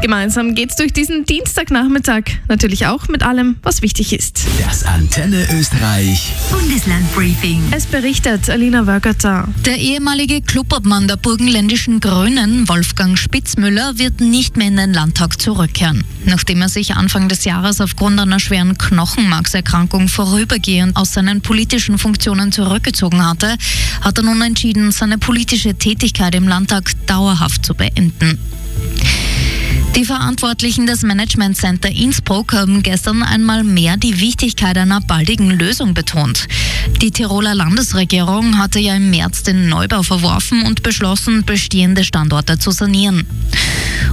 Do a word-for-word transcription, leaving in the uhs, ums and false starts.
Gemeinsam geht's durch diesen Dienstagnachmittag. Natürlich auch mit allem, was wichtig ist. Das Antenne Österreich Bundeslandbriefing. Es berichtet Alina Wörgerter. Der ehemalige Clubobmann der burgenländischen Grünen, Wolfgang Spitzmüller, wird nicht mehr in den Landtag zurückkehren. Nachdem er sich Anfang des Jahres aufgrund einer schweren Knochenmarkserkrankung vorübergehend aus seinen politischen Funktionen zurückgezogen hatte, hat er nun entschieden, seine politische Tätigkeit im Landtag dauerhaft zu beenden. Die Verantwortlichen des Management Center Innsbruck haben gestern einmal mehr die Wichtigkeit einer baldigen Lösung betont. Die Tiroler Landesregierung hatte ja im März den Neubau verworfen und beschlossen, bestehende Standorte zu sanieren.